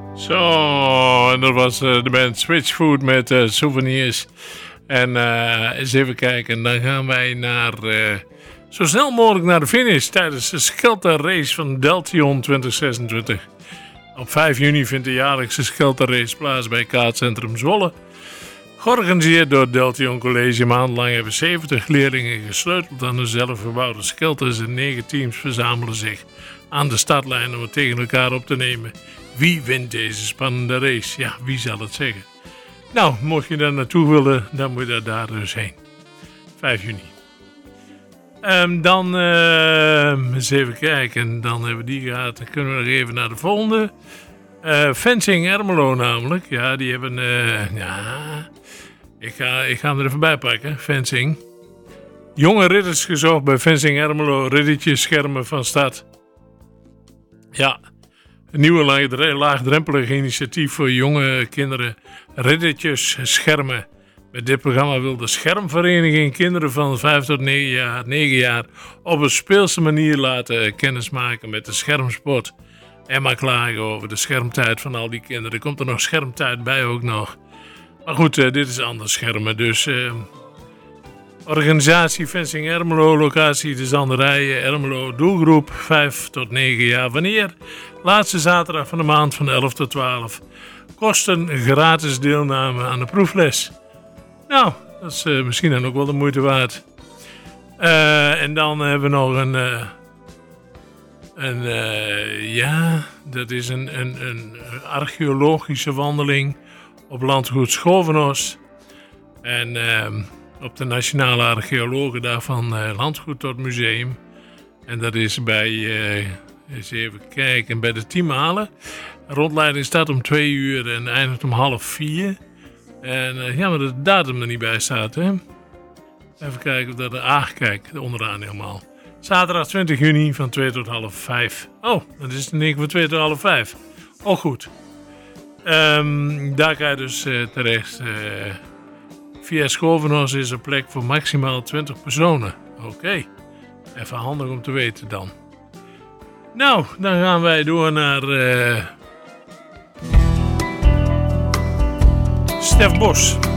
Zo, en dat was de band Switchfoot met Souvenirs. En eens even kijken, dan gaan wij naar, zo snel mogelijk naar de finish tijdens de Skelter Race van Deltion 2026. Op 5 juni vindt de jaarlijkse Skelter Race plaats bij Kaartcentrum Zwolle. Georganiseerd door het Deltion College. Maandenlang hebben 70 leerlingen gesleuteld aan de zelfgebouwde Skelters en 9 teams verzamelen zich aan de startlijn om het tegen elkaar op te nemen. Wie wint deze spannende race? Ja, wie zal het zeggen? Nou, mocht je daar naartoe willen, dan moet je daar dus heen. 5 juni. Dan eens even kijken. Dan hebben we die gehad. Dan kunnen we nog even naar de volgende. Fencing Ermelo namelijk. Ja, die hebben... Ik ga hem er even bij pakken. Fencing. Jonge ridders gezocht bij Fencing Ermelo. Riddertjes schermen van start. Ja, een nieuwe laagdrempelig initiatief voor jonge kinderen. Riddertjes schermen. Met dit programma wil de Schermvereniging kinderen van 5 tot 9 jaar op een speelse manier laten kennismaken met de schermsport. En maar klagen over de schermtijd van al die kinderen. Er komt er nog schermtijd bij ook nog. Maar goed, dit is anders schermen. Dus organisatie Fencing Ermelo, locatie de Zanderijen, Ermelo, doelgroep 5 tot 9 jaar. Wanneer? Laatste zaterdag van de maand van 11 tot 12. Kosten gratis deelname aan de proefles. Nou, dat is misschien dan ook wel de moeite waard. En dan hebben we nog dat is een archeologische wandeling op landgoed Schovenos. En op de Nationale Archeologen daarvan landgoed tot museum. En dat is bij, eens even kijken, bij de Tiemalen. Rondleiding staat om 2 uur en eindigt om 3:30. En maar de datum er niet bij staat, hè. Even kijken of dat kijk, onderaan helemaal. Zaterdag 20 juni van 2 tot 4:30. Oh, dat is in één keer van 2 tot 4:30. Oh, goed. Daar kan je dus terecht. Via Schovenos is er plek voor maximaal 20 personen. Oké. Even handig om te weten dan. Nou, dan gaan wij door naar Stef Bos.